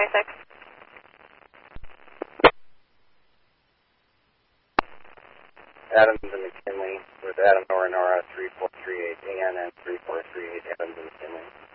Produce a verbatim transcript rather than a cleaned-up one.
twenty-six. Adams and McKinley with Adam Nora Nora three four three eight A N and three four three eight Adams and McKinley.